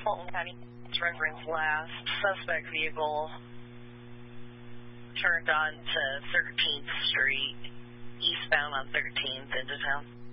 Fulton County. It's reference last. Suspect vehicle turned on to 13th Street, eastbound on 13th into town.